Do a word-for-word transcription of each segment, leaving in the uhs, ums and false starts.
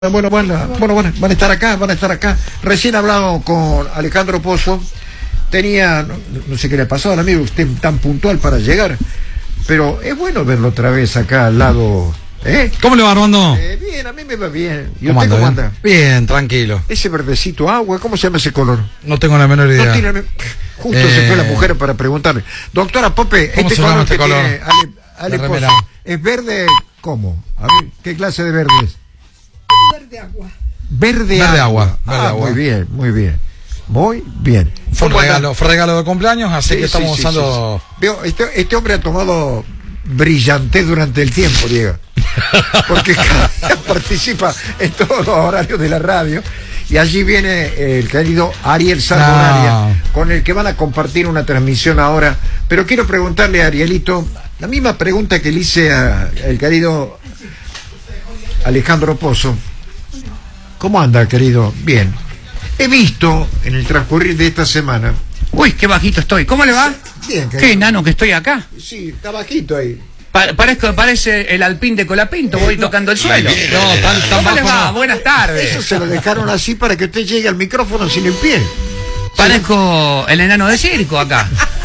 Bueno, bueno, bueno, bueno, van a estar acá, van a estar acá. Recién hablamos con Alejandro Pozo. Tenía, no, no sé qué le pasó al amigo, usted tan puntual para llegar. Pero es bueno verlo otra vez acá al lado. ¿Eh? ¿Cómo le va, Armando? Eh, bien, a mí me va bien. ¿Y ¿Cómo usted anda, cómo bien? anda? Bien, tranquilo. Ese verdecito agua, ¿cómo se llama ese color? No tengo la menor idea. No tiene, justo Eh, se fue la mujer para preguntarle. Doctora Pope, ¿Cómo este se llama color este que color? tiene Ale, Ale La Pozo, remera. ¿es verde cómo? A ver, ¿qué clase de verde es? Verde agua. Verde, Verde agua. agua, verde Ah, agua. muy bien, muy bien. Muy bien. Fue un ¿Cómo anda? regalo, fue regalo de cumpleaños, así Sí, que estamos sí, sí, usando... sí, sí. Veo, este, este hombre ha tomado brillantez durante el tiempo, Diego. Porque cada día participa en todos los horarios de la radio. Y allí viene el querido Ariel Sardonaria, Ah. con el que van a compartir una transmisión ahora. Pero quiero preguntarle a Arielito la misma pregunta que le hice al querido Alejandro Pozo. ¿Cómo anda, querido? Bien. He visto en el transcurrir de esta semana... Uy, qué bajito estoy. ¿Cómo le va? Bien, querido. Qué enano que estoy acá. Sí, está bajito ahí. Pa- parezco, parece el alpín de Colapinto, voy tocando el suelo. No, tan, tan ¿Cómo le bajo va? no. Buenas Eso tardes. se lo dejaron así para que usted llegue al micrófono sin el pie. Parezco el enano de circo acá.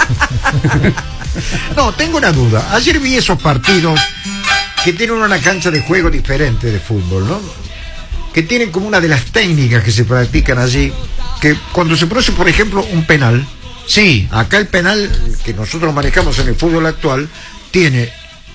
No, tengo una duda. Ayer vi esos partidos que tienen una cancha de juego diferente de fútbol, ¿no? Que tienen como una de las técnicas que se practican allí, que cuando se produce, por ejemplo, un penal, Sí, acá el penal que nosotros manejamos en el fútbol actual, tiene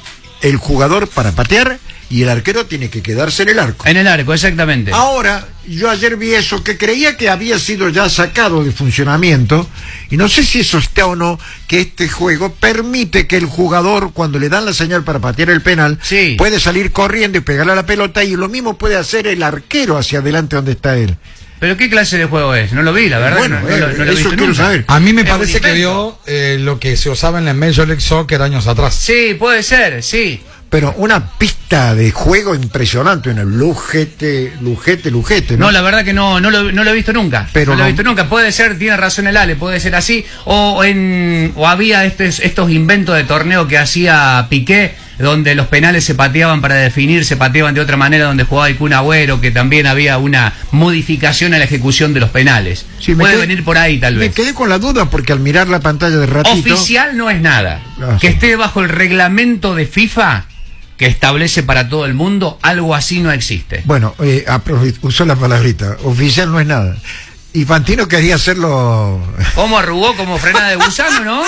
el jugador para patear y el arquero tiene que quedarse en el arco. en el arco, exactamente. Ahora, yo ayer vi eso que creía que había sido ya sacado de funcionamiento, y no sé si eso está o no, que este juego permite que el jugador, cuando le dan la señal para patear el penal, Sí. puede salir corriendo y pegarle a la pelota, y lo mismo puede hacer el arquero hacia adelante donde está él. ¿Pero qué clase de juego es? No lo vi, la verdad. Bueno, no, no lo- eh, no lo he eso visto quiero nunca. saber. A mí me Es parece un que invento. vio eh, lo que se usaba en la Major League Soccer años atrás. Sí, puede ser, sí. Pero una pista de juego impresionante, en el lujete, lujete, lujete, ¿no? No, la verdad que no, no, lo, no lo he visto nunca. Pero no lo he no- visto nunca. Puede ser, tiene razón el Ale, puede ser así. O en o había estos, estos inventos de torneo que hacía Piqué, donde los penales se pateaban para definir, se pateaban de otra manera, donde jugaba el Kun Agüero, que también había una modificación a la ejecución de los penales. Sí, me puede quedé- venir por ahí, tal Me vez. quedé con la duda porque al mirar la pantalla de ratito... Oficial no es nada. Ah, que sí. esté bajo el reglamento de FIFA que establece para todo el mundo, algo así no existe. Bueno, eh, aprove- usó la palabrita, oficial no es nada. Infantino quería hacerlo... ¿Cómo arrugó como frenada de gusano, no?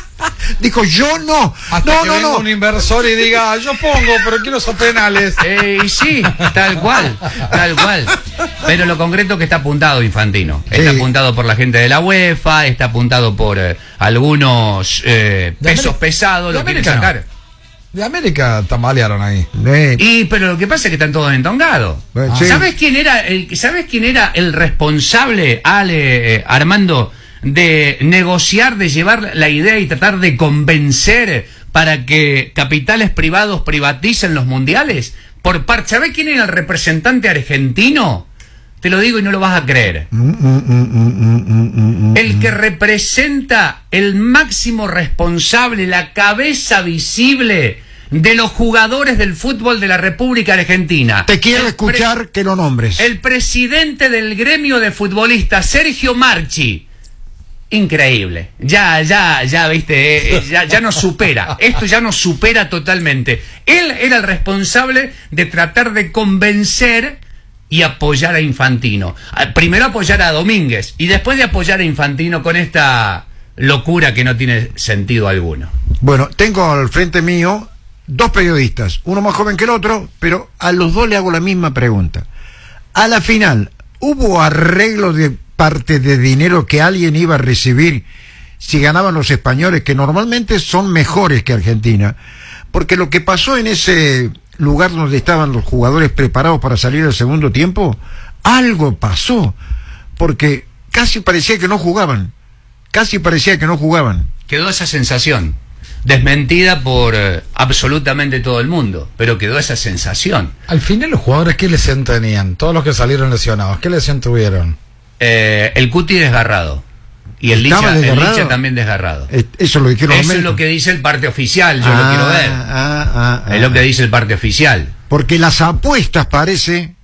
Dijo, yo no. Hasta no, que no, venga no. un inversor y diga, yo pongo, pero quiero esos penales. Eh, y sí, tal cual, tal cual. Pero lo concreto que está apuntado Infantino. Está Sí. apuntado por la gente de la UEFA, está apuntado por eh, algunos eh, De pesos América- pesados, de lo quieren América no. sacar. De América tambalearon ahí. Eh, Y pero lo que pasa es que están todos entongados. Bueno, sí. ¿Sabes quién era el sabes quién era el responsable, Ale, eh, Armando, de negociar, de llevar la idea y tratar de convencer para que capitales privados privaticen los mundiales? Por parte, ¿sabes quién era el representante argentino? Te lo digo y no lo vas a creer. mm, mm, mm, mm, mm, mm, El que representa el máximo responsable, la cabeza visible de los jugadores del fútbol de la República Argentina. Te quiero El pre- escuchar que lo nombres. El presidente del gremio de futbolistas, Sergio Marchi. Increíble. Ya, ya, ya, viste, eh, eh, ya, ya nos supera. Esto ya nos supera totalmente. Él era el responsable de tratar de convencer y apoyar a Infantino. Ah, Primero apoyar a Domínguez y después de apoyar a Infantino con esta locura que no tiene sentido alguno. Bueno, tengo al frente mío dos periodistas, uno más joven que el otro, pero a los dos le hago la misma pregunta. A la final, ¿hubo arreglo de parte de dinero que alguien iba a recibir si ganaban los españoles, que normalmente son mejores que Argentina? Porque lo que pasó en ese lugar donde estaban los jugadores preparados para salir al segundo tiempo, algo pasó, porque casi parecía que no jugaban, casi parecía que no jugaban. Quedó esa sensación, desmentida por eh, absolutamente todo el mundo, pero quedó esa sensación. Al final los jugadores, ¿qué lesión tenían? Todos los que salieron lesionados, ¿qué lesión tuvieron? Eh, el Cuti desgarrado. Y el ¿Estaba Licha, el desgarrado? Licha también desgarrado. Eh, Eso lo dijeron los Eso es médicos. lo que dice el parte oficial, yo Ah, lo quiero ver. ah, ah, ah, Es lo que dice el parte oficial. Porque las apuestas parece